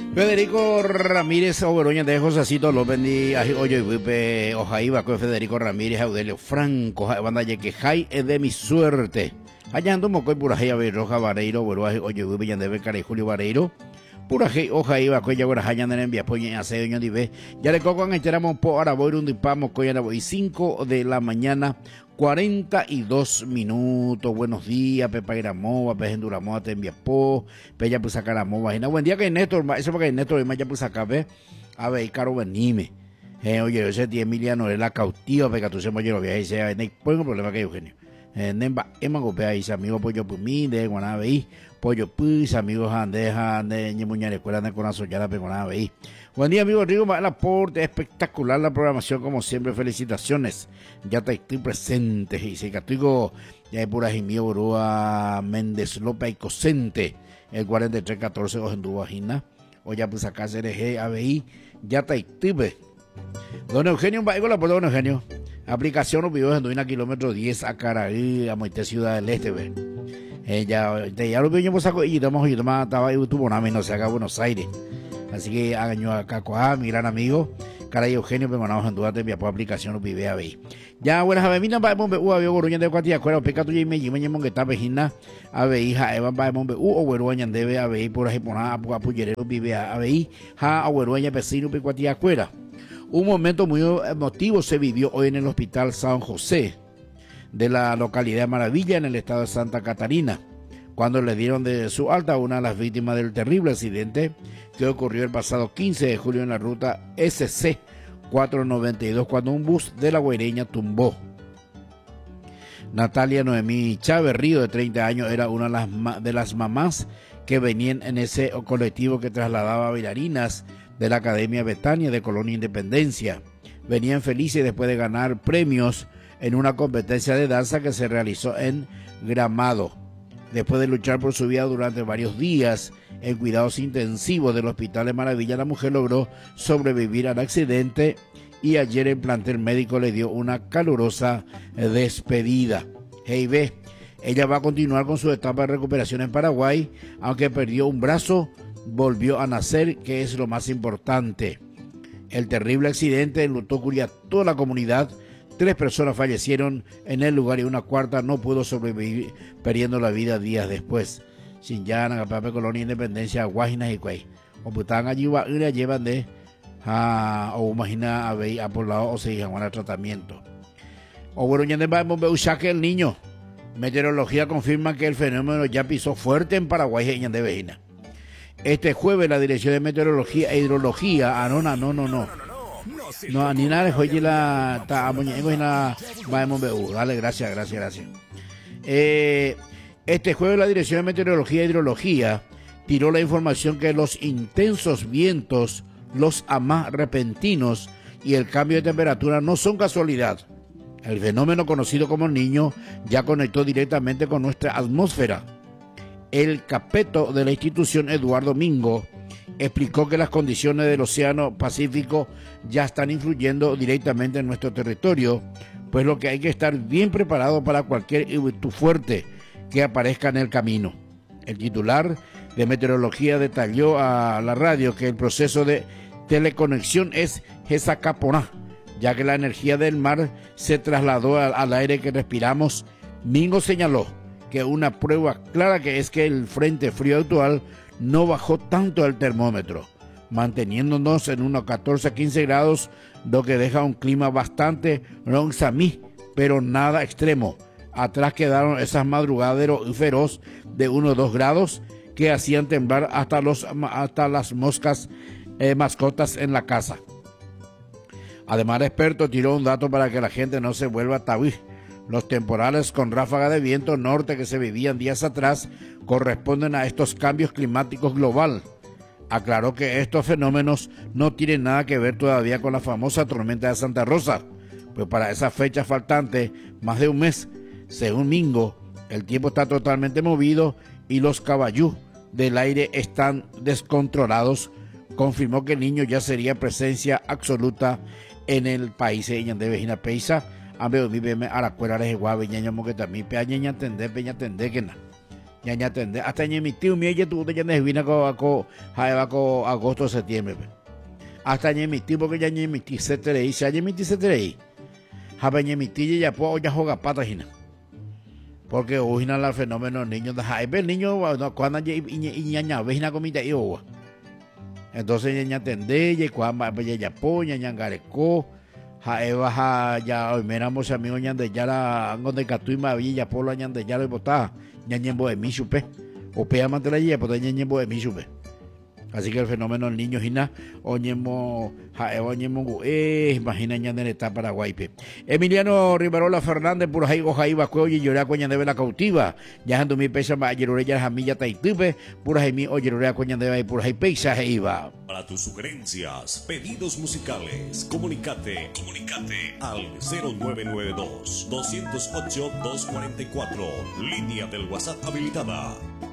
Federico Ramírez Oberoña de Josecito López ni oye Vipe Ojaiba con Federico Ramírez Audelio Franco banda que Jai es de mi suerte. Allá ando mocoy purajei Roja Vareiro Boruaje oye Vipe Yandebe Cara y Julio Vareiro purajei Ojaiba con Yagora Hayan en envía poña hace año dive ya le cocan echáramos po araboir un dipamo coyana y 5 de la mañana 42 minutos. Buenos días, Pepa Iramoa, Pejenduramoa, te envía po, Peya pues sacar a Moa. Buen día que Néstor, eso porque Néstor ya pues sacar, ve, a ver, caro venime. Oye, ese tía Emiliano es la cautiva, pega tu se molle lo viaje, sea, no hay problema que Eugenio. Nemba, Emagopea, y amigo Pollo Pumí, de Guanabey, Pollo Pus, amigos Andeja, de Ñemuña de Escuela de Conazo, ya la Pegonabey. Buen día, amigo Rodrigo, el aporte espectacular la programación, como siempre, felicitaciones. Ya estoy presente, y si Catigo, ya hay pura Jimío Borúa, Méndez López y Cosente, el 4314 Ojendubajina, o ya pues acá CRG, ABI, ya estoy. Don Eugenio, va la por don Eugenio. Aplicación los videos en Duina kilómetro 10 a Caraí, a Moité Ciudad del Este, ve. Ya lo vio pues saco y estamos estaba YouTube nada no se haga Buenos Aires. Así que hagan acá mi gran amigo Caray Eugenio Pemanado en duda de mi aplicación los vive a ver. Ya buenas avenidas para bombe vio goruña de cuatía acuerdo pecato y me llevan que está vejina a ver hija Evan para bombe o goruña debe a ver por ejemplo a pullerero vive a ver ja a goruña vecino pe cuatía acuerdo. Un momento muy emotivo se vivió hoy en el Hospital San José de la localidad de Maravilla en el estado de Santa Catarina, cuando le dieron de su alta a una de las víctimas del terrible accidente que ocurrió el pasado 15 de julio en la ruta SC 492 cuando un bus de La Guaireña tumbó. Natalia Noemí Chávez Río, de 30 años, era una de las mamás que venían en ese colectivo que trasladaba bailarinas de la Academia Betania de Colonia Independencia. Venían felices después de ganar premios en una competencia de danza que se realizó en Gramado. Después de luchar por su vida durante varios días en cuidados intensivos del Hospital de Maravilla, la mujer logró sobrevivir al accidente y ayer el plantel médico le dio una calurosa despedida. Hey, ve, ella va a continuar con su etapa de recuperación en Paraguay, aunque perdió un brazo, volvió a nacer, que es lo más importante. El terrible accidente enlutó a toda la comunidad. 3 personas fallecieron en el lugar y una cuarta no pudo sobrevivir, perdiendo la vida días después. Xinjiang, Pape Colonia Independencia, Guajinas y Cuey. O putan allí llevan de o imagina a por lado o se iban a tratamiento. O bueno, ya de el niño. Meteorología confirma que el fenómeno ya pisó fuerte en Paraguay y en Vejina. Este jueves la Dirección de Meteorología e Hidrología, no, ni nada de hoy la dale, gracias. Este jueves la Dirección de Meteorología e Hidrología tiró la información que los intensos vientos, los más repentinos y el cambio de temperatura no son casualidad. El fenómeno conocido como El Niño ya conectó directamente con nuestra atmósfera. El capeto de la institución, Eduardo Mingo, explicó que las condiciones del Océano Pacífico ya están influyendo directamente en nuestro territorio, pues lo que hay que estar bien preparado para cualquier viento fuerte que aparezca en el camino. El titular de meteorología detalló a la radio que el proceso de teleconexión es Gesacaponá, ya que la energía del mar se trasladó al aire que respiramos. Mingo señaló que una prueba clara que es que el frente frío actual no bajó tanto el termómetro, manteniéndonos en unos 14-15 grados, lo que deja un clima bastante ronzamí, pero nada extremo. Atrás quedaron esas madrugaderos feroz de 1 o 2 grados que hacían temblar hasta las mascotas en la casa. Además, el experto tiró un dato para que la gente no se vuelva tabú. Los temporales con ráfaga de viento norte que se vivían días atrás corresponden a estos cambios climáticos global. Aclaró que estos fenómenos no tienen nada que ver todavía con la famosa tormenta de Santa Rosa, pues para esa fecha faltante, más de un mes, según Mingo, el tiempo está totalmente movido y los caballú del aire están descontrolados. Confirmó que El Niño ya sería presencia absoluta en el país. Ella de Vejina Peisa, a mi bebé a la cuela de Guave, ñaño que también peña entender que na. ñaña tende hasta ñemitiu mieye tu ya nevina ko jaeva ko agosto septiembre hasta ñemitiu porque ya ñemiti seterei se ñemiti seterei jaba ñemiti ya po ya joga pata hina porque ojina la fenómeno niños de jaibe niño cuando ñaña vejina comida iowa entonces ñaña tende y cuando ya po ñaña gareco jaeva ja ya hoy miramos amigos ñande ya la ango de catuima ya polo ñande ya lo botá ñañembo de mi supe o pea mantela ya pues ñañembo de mi supe así que el fenómeno del niño hina oñemo jaeva oñemo imagina ñande está Paraguay pe Emiliano Rivarola Fernández por ahí jaiba cuello y llora coña de la cautiva ya ando mi pesa ma yerore ya jamilla taitupe por ahí mi oyerore coña de por ahí paisaje iba. Para tus sugerencias, pedidos musicales, comunicate al 0992-208-244, línea del WhatsApp habilitada.